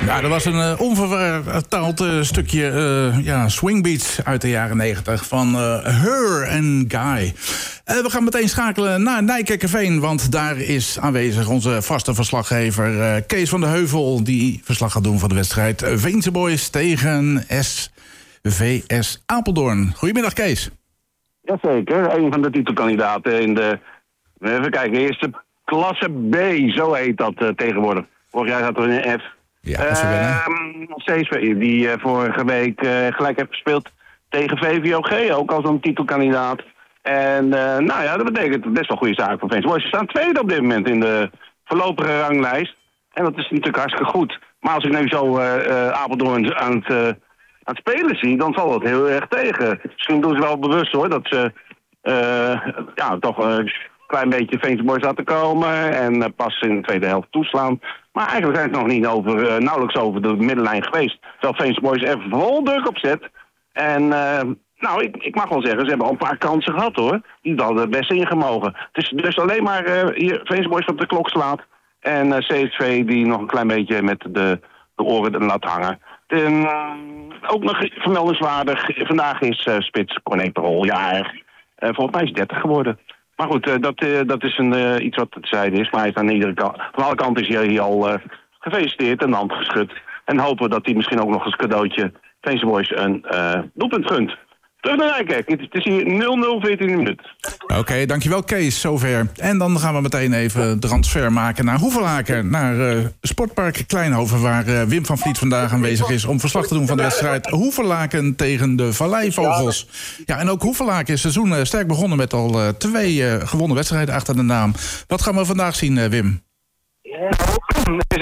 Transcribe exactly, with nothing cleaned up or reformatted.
Ja, dat was een uh, onvertaald uh, stukje uh, ja, swingbeats uit de jaren negentig van uh, Her en Guy. Uh, we gaan meteen schakelen naar Nijkerkerveen, want daar is aanwezig onze vaste verslaggever uh, Kees van de Heuvel, die verslag gaat doen van de wedstrijd Veense Boys tegen S V S Apeldoorn. Goedemiddag, Kees. Jazeker, een van de titelkandidaten in de, even kijken, eerste klasse B, zo heet dat uh, tegenwoordig. Vorig jaar zat er in F. Ja, uh, C S V, die uh, vorige week uh, gelijk heeft gespeeld tegen V V O G, ook als een titelkandidaat. En uh, nou ja, dat betekent best wel goede zaak voor Veense Boys. Ze staan tweede op dit moment in de voorlopige ranglijst. En dat is natuurlijk hartstikke goed. Maar als ik nu zo uh, uh, Apeldoorn aan het, uh, aan het spelen zie, dan valt dat heel erg tegen. Misschien doen ze wel bewust hoor, dat ze uh, ja, toch een uh, klein beetje Veense Boys laten komen. En uh, pas in de tweede helft toeslaan. Maar eigenlijk zijn ze nog niet over, uh, nauwelijks over de middenlijn geweest. Terwijl Veense Boys er vol druk op zet. En uh, nou, ik, ik mag wel zeggen, ze hebben al een paar kansen gehad hoor. Die hadden best ingemogen. Het is dus alleen maar uh, hier Veense Boys op de klok slaat. En uh, C S V die nog een klein beetje met de, de oren laat hangen. En, uh, ook nog vermeldingswaardig, vandaag is uh, spits Corné Perol jarig. Uh, volgens mij is dertig geworden. Maar goed, uh, dat, uh, dat is een, uh, iets wat te zijde is. Maar hij is aan iedere kant, van alle kanten is hij hier al uh, gefeliciteerd en de hand geschud. En hopen dat hij misschien ook nog eens cadeautje Veense Boys een uh, doelpunt gunt. Terug naar Nijkerk. Het is hier nul nul veertien minuten. Oké, okay, dankjewel Kees, zover. En dan gaan we meteen even de transfer maken naar Hoevelaken. Naar uh, Sportpark Kleinhoven, waar uh, Wim van Vliet vandaag aanwezig is om verslag te doen van de wedstrijd Hoevelaken tegen de Valleivogels. Ja, en ook Hoevelaken is seizoen uh, sterk begonnen met al uh, twee uh, gewonnen wedstrijden achter de naam. Wat gaan we vandaag zien, uh, Wim? Het is